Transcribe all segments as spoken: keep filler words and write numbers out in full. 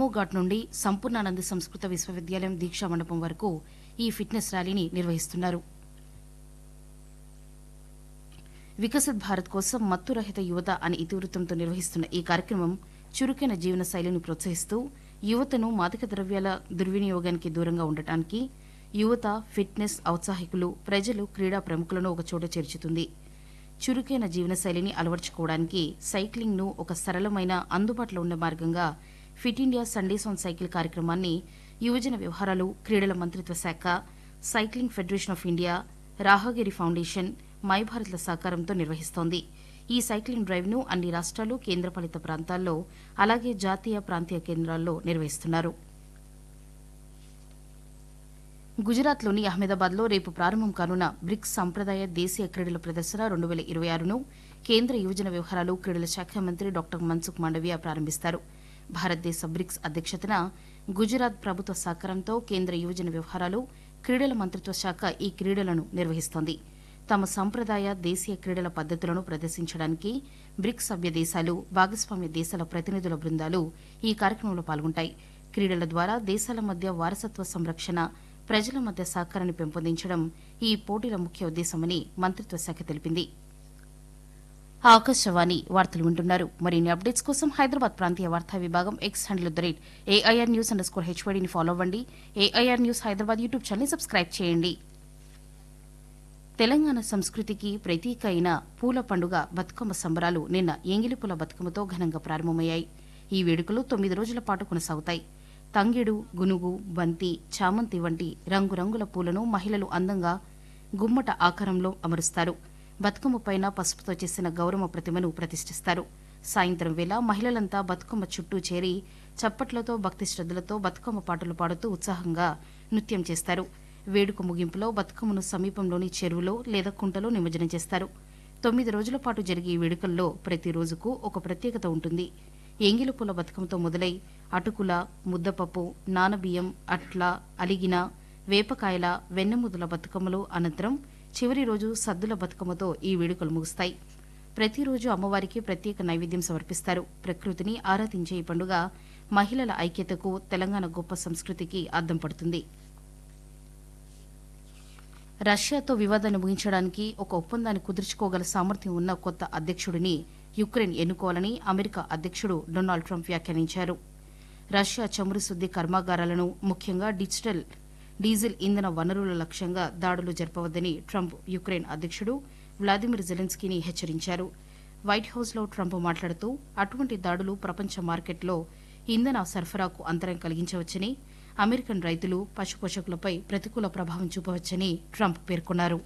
రామోఘాట్ నుండి సంపూర్ణానంద సంస్కృత విశ్వవిద్యాలయం దీక్షా మండపం వరకు ఈ ఫిట్నెస్ ర్యాలీని నిర్వహిస్తున్నారు. వికసిత్ భారత్ కోసం మత్తురహిత యువత అనే ఇతివృత్తంతో నిర్వహిస్తున్న ఈ కార్యక్రమం చురుకైన జీవన శైలిని ప్రోత్సహిస్తూ యువతను మాదక ద్రవ్యాల దుర్వినియోగానికి దూరంగా ఉండటానికి యువత, ఫిట్నెస్ ఔత్సాహికులు, ప్రజలు, క్రీడా ప్రముఖులను ఒకచోట చేర్చుతుంది. చురుకైన జీవనశైలిని అలవర్చుకోవడానికి సైక్లింగ్ను ఒక సరళమైన, అందుబాటులో ఉన్న మార్గంగా fit India Sundays on cycle కార్యక్రమాన్ని యువజన వ్యవహారాలు, క్రీడల మంత్రిత్వ శాఖ, cycling federation of India, Rahagiri foundation, my భారత్ల సహకారంతో నిర్వహిస్తోంది. ఈ సైక్లింగ్ డ్రైవ్ను అన్ని రాష్ట్రాలు, కేంద్రపాలిత ప్రాంతాల్లో అలాగే జాతీయ, ప్రాంతీయ కేంద్రాల్లో నిర్వహిస్తున్నారు. గుజరాత్లోని అహ్మదాబాద్లో రేపు ప్రారంభం కానున్న బ్రిక్స్ సంప్రదాయ దేశీయ క్రీడల ప్రదర్శన రెండు వేల ఇరవై ఆరును కేంద్ర యువజన వ్యవహారాలు, క్రీడల శాఖ మంత్రి డాక్టర్ మన్సుఖ్ మాండవీయ ప్రారంభిస్తారు. భారతదేశ బ్రిక్స్ అధ్యక్షతన గుజరాత్ ప్రభుత్వ సహకారంతో కేంద్ర యువజన వ్యవహారాలు, క్రీడల మంత్రిత్వ శాఖ ఈ క్రీడలను నిర్వహిస్తోంది. తమ సంప్రదాయ దేశీయ క్రీడల పద్దతులను ప్రదర్శించడానికి బ్రిక్స్ సభ్య దేశాలు, భాగస్వామ్య దేశాల ప్రతినిధుల బృందాలు ఈ కార్యక్రమంలో పాల్గొంటాయి. క్రీడల ద్వారా దేశాల మధ్య వారసత్వ సంరక్షణ, ప్రజల మధ్య సహకారాన్ని పెంపొందించడం ఈ పోటీల ముఖ్య ఉద్దేశమని మంత్రిత్వ శాఖ తెలిపింది. ఆకాశవాణి వార్తలు వింటున్నారు. మరిన్ని అప్డేట్స్ కోసం హైదరాబాద్ ప్రాంతీయ వార్తా విభాగం X handle the rate AIR news under score హెచ్వైడీని follow అవ్వండి. ఏఐఆర్ న్యూస్ హైదరాబాద్ యూట్యూబ్ ఛానల్ని సబ్స్క్రైబ్ చేయండి. తెలంగాణ సంస్కృతికి ప్రతీక అయిన పూల పండుగ బతుకమ్మ సంబరాలు నిన్న ఎంగిలిపూల బతుకమ్మతో ఘనంగా ప్రారంభమయ్యాయి. ఈ వేడుకలు తొమ్మిది రోజుల పాటు కొనసాగుతాయి. తంగెడు, గునుగు, బంతి, చామంతి వంటి రంగురంగుల పూలను మహిళలు అందంగా గుమ్మట ఆకారంలో అమరుస్తారు. బతుకమ్మ పైన పసుపుతో చేసిన గౌరమ్మ ప్రతిమను ప్రతిష్ఠిస్తారు. సాయంత్రం వేళ మహిళలంతా బతుకమ్మ చుట్టూ చేరి చప్పట్లతో, భక్తి శ్రద్దలతో బతుకమ్మ పాటలు పాడుతూ ఉత్సాహంగా నృత్యం చేస్తారు. వేడుక ముగింపులో బతుకమ్మను సమీపంలోని చెరువులో లేదా కుంటలో నిమజ్జనం చేస్తారు. తొమ్మిది రోజుల పాటు జరిగే ఈ వేడుకల్లో ప్రతి రోజుకు ఒక ప్రత్యేకత ఉంటుంది. ఎంగిలిపూల బతుకమ్మతో మొదలై అటుకుల, ముద్దపప్పు, నానబియ్యం, అట్ల, అలిగిన, వేపకాయల, వెన్నెముద్దల బతుకమ్మలు అనంతరం చివరి రోజు సద్దుల బతుకమ్మతో ఈ వేడుకలు ముగుస్తాయి. ప్రతిరోజు అమ్మవారికి ప్రత్యేక నైవేద్యం సమర్పిస్తారు. ప్రకృతిని ఆరాధించే ఈ పండుగ మహిళల ఐక్యతకు, తెలంగాణ గొప్ప సంస్కృతికి అద్దం పడుతుంది. రష్యాతో వివాదాన్ని ముగించడానికి ఒక ఒప్పందాన్ని కుదుర్చుకోగల సామర్థ్యం ఉన్న కొత్త అధ్యక్షుడిని యుక్రెయిన్ ఎన్నుకోవాలని అమెరికా అధ్యక్షుడు డొనాల్డ్ ట్రంప్ వ్యాఖ్యానించారు. రష్యా చమురు శుద్ది కర్మాగారాలను, ముఖ్యంగా డిజిటల్ డీజిల్ ఇంధన వనరుల లక్ష్యంగా దాడులు జరపవద్దని ట్రంప్ యుక్రెయిన్ అధ్యక్షుడు వ్లాదిమిర్ జెలెన్స్కీని హెచ్చరించారు. వైట్ హౌస్లో ట్రంప్ మాట్లాడుతూ అటువంటి దాడులు ప్రపంచ మార్కెట్లో ఇంధన సరఫరాకు అంతరాయం కలిగించవచ్చని, అమెరికన్ రైతులు, పశుపోషకులపై ప్రతికూల ప్రభావం చూపవచ్చని ట్రంప్ పేర్కొన్నారు.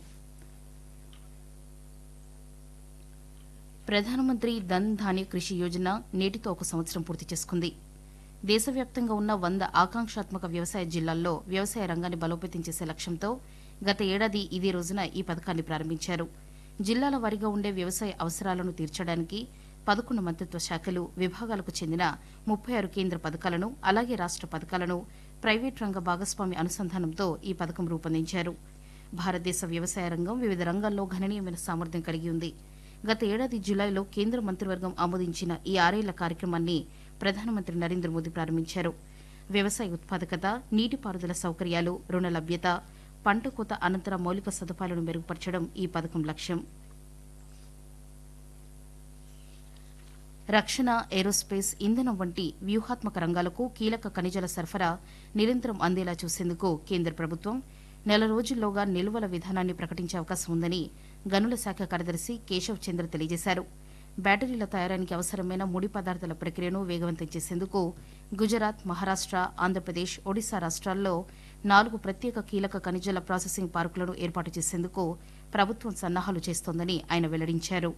ప్రధానమంత్రి ధన్ ధాన్య కృషి యోజన నేటితో ఒక సంవత్సరం పూర్తి చేసుకుంది. దేశవ్యాప్తంగా ఉన్న వంద ఆకాంక్షాత్మక వ్యవసాయ జిల్లాల్లో వ్యవసాయ రంగాన్ని బలోపేతం చేసే లక్ష్యంతో గత ఏడాది ఇదే రోజున ఈ పథకాన్ని ప్రారంభించారు. జిల్లాల వారీగా ఉండే వ్యవసాయ అవసరాలను తీర్చడానికి పదకొండు మంత్రిత్వ శాఖలు, విభాగాలకు చెందిన ముప్పై ఆరు కేంద్ర పథకాలను, అలాగే రాష్ట పథకాలను ప్రైవేట్ రంగ భాగస్వామి అనుసంధానంతో ఈ పథకం రూపొందించారు. భారతదేశ వ్యవసాయ రంగం వివిధ రంగాల్లో గణనీయమైన సామర్థ్యం కలిగి ఉంది. గత ఏడాది జులైలో కేంద్ర మంత్రివర్గం ఆమోదించిన ఈ ఆరేళ్ల కార్యక్రమాన్ని ప్రధానమంత్రి నరేంద్ర మోదీ ప్రారంభించారు. వ్యవసాయ ఉత్పాదకత, నీటిపారుదల సౌకర్యాలు, రుణ లభ్యత, పంట కోత అనంతర మౌలిక సదుపాయాలను మెరుగుపరచడం ఈ పథకం లక్ష్యం. రక్షణ, ఏరోస్పేస్, ఇంధనం వంటి వ్యూహాత్మక రంగాలకు కీలక ఖనిజాల సరఫరా నిరంతరం అందేలా చూసేందుకు కేంద్ర ప్రభుత్వం నెల రోజుల్లోగా నిల్వల విధానాన్ని ప్రకటించే అవకాశం ఉందని గనుల శాఖ కార్యదర్శి కేశవ్ చంద్ర తెలియజేశారు. బ్యాటరీల తయారీకి అవసరమైన ముడి పదార్థాల ప్రక్రియను వేగవంతం చేసేందుకు గుజరాత్, మహారాష్ట, ఆంధ్రప్రదేశ్, ఒడిశా రాష్ట్రాల్లో నాలుగు ప్రత్యేక కీలక ఖనిజాల ప్రాసెసింగ్ పార్కులను ఏర్పాటు చేసేందుకు ప్రభుత్వం సన్నాహాలు చేస్తోందని ఆయన వెల్లడించారు.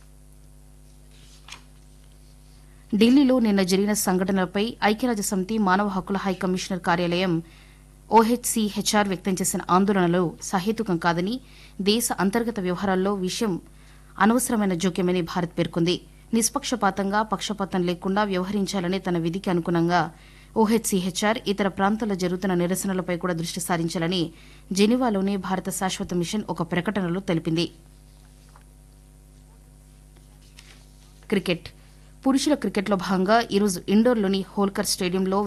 ఢిల్లీలో నిన్న జరిగిన సంఘటనలపై ఐక్యరాజ్యసమితి మానవ హక్కుల హై కమిషనర్ కార్యాలయం ఓహెచ్సీహెచ్ఆర్ వ్యక్తం చేసిన ఆందోళనలు సహేతుకం కాదని, దేశ అంతర్గత వ్యవహారాల్లో విషయం అనవసరమైన జోక్యమని భారత్ పేర్కొంది. నిష్పక్షపాతంగా, పక్షపాతం లేకుండా వ్యవహరించాలనే తన విధికి అనుగుణంగా ఓహెచ్సీహెచ్ఆర్ ఇతర ప్రాంతాల్లో జరుగుతున్న నిరసనలపై కూడా దృష్టి సారించాలని జెనీవాలోని భారత శాశ్వత మిషన్ ఒక ప్రకటనలో తెలిపింది. క్రికెట్ పురుషుల క్రికెట్లో భాగంగా ఈరోజు ఇండోర్లోని హోల్కర్ స్టేడియంలో